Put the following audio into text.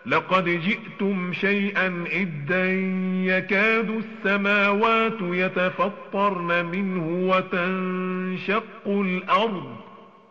لقد جئتم شيئا إدا يكاد السماوات يتفطرن منه وتنشق الأرض